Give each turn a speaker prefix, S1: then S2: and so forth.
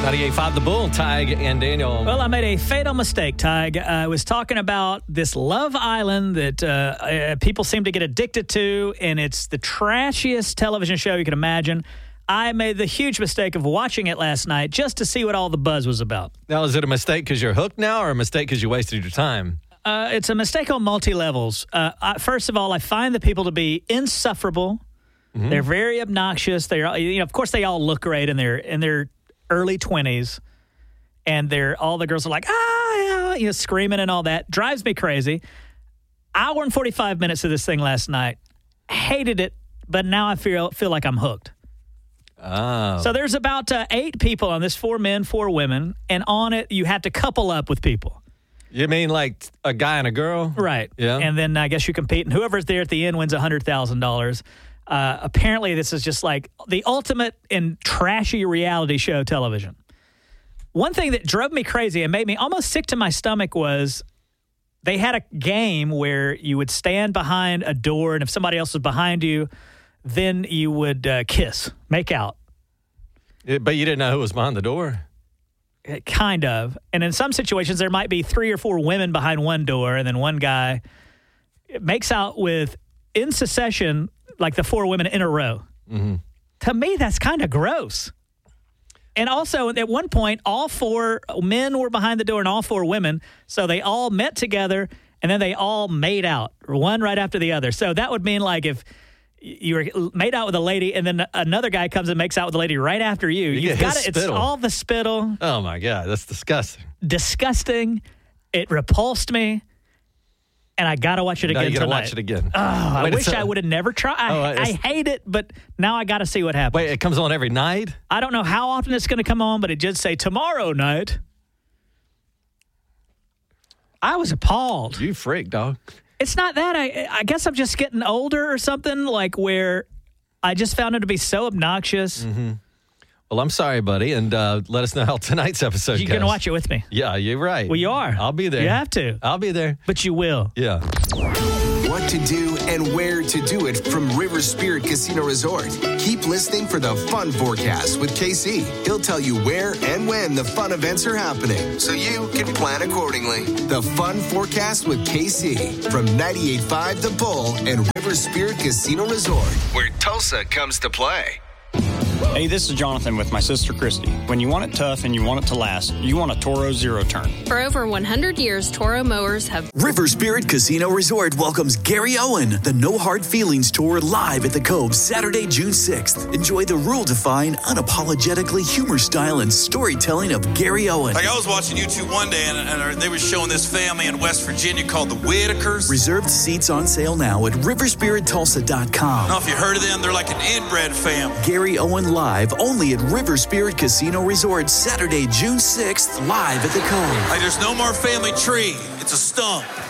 S1: 98.5 The Bull, Tig and Daniel.
S2: Well, I made a fatal mistake, Tig. I was talking about this Love Island that people seem to get addicted to, and it's the trashiest television show you can imagine. I made the huge mistake of watching it last night just to see what all the buzz was about.
S1: Now, is it a mistake because you're hooked now or a mistake because you wasted your time?
S2: It's a mistake on multi-levels. First of all, I find the people to be insufferable. Mm-hmm. They're very obnoxious. They're, of course, they all look great in their early 20s, and all the girls are like, screaming and all that. Drives me crazy. Hour and 45 minutes of this thing last night. Hated it, but now I feel like I'm hooked.
S1: Oh.
S2: So there's about 8 people on this, 4 men, 4 women, and on it you have to couple up with people.
S1: You mean like a guy and a girl?
S2: Right.
S1: Yeah.
S2: And then I guess you compete, and whoever's there at the end wins $100,000. Apparently, this is just like the ultimate in trashy reality show television. One thing that drove me crazy and made me almost sick to my stomach was they had a game where you would stand behind a door, and if somebody else was behind you, then you would kiss, make out.
S1: But you didn't know who was behind the door?
S2: Kind of. And in some situations, there might be 3 or 4 women behind one door, and then one guy makes out with, in succession, like the 4 women in a row.
S1: Mm-hmm.
S2: To me, that's kind of gross. And also, at one point, all 4 men were behind the door and all 4 women. So they all met together, and then they all made out, one right after the other. So that would mean like if you were made out with a lady and then another guy comes and makes out with a lady right after you. You've got it. It's all the spittle.
S1: Oh, my God. That's disgusting.
S2: Disgusting. It repulsed me. And I got to watch it again tonight.
S1: You got to watch it again.
S2: Oh, I wish I would have never tried. I hate it, but now I got to see what happens.
S1: Wait, it comes on every night?
S2: I don't know how often it's going to come on, but it did say tomorrow night. I was appalled.
S1: You freak, dog.
S2: It's not that. I guess I'm just getting older or something, like where I just found it to be so obnoxious.
S1: Mm-hmm. Well, I'm sorry, buddy, and let us know how tonight's episode goes.
S2: You're going to watch it with me.
S1: Yeah, you're right.
S2: Well, you are.
S1: I'll be there.
S2: You have to.
S1: I'll be there.
S2: But you will.
S1: Yeah.
S3: What to do and where to do it from River Spirit Casino Resort. Keep listening for the Fun Forecast with KC. He'll tell you where and when the fun events are happening, so you can plan accordingly. The Fun Forecast with KC from 98.5 The Bull and River Spirit Casino Resort, where Tulsa comes to play.
S4: Hey, this is Jonathan with my sister Christy. When you want it tough and you want it to last, you want a Toro Zero Turn.
S5: For over 100 years, Toro mowers have...
S6: River Spirit Casino Resort welcomes Gary Owen, the No Hard Feelings Tour, live at the Cove Saturday, June 6th. Enjoy the rule-defying, unapologetically humor style and storytelling of Gary Owen.
S7: Like I was watching YouTube one day and they were showing this family in West Virginia called the Whitakers.
S6: Reserved seats on sale now at riverspirittulsa.com.
S7: I don't know if you heard of them. They're like an inbred family.
S6: Gary Owen live only at River Spirit Casino Resort Saturday, June 6th, live at the Cove.
S7: Like there's no more family tree. It's a stump.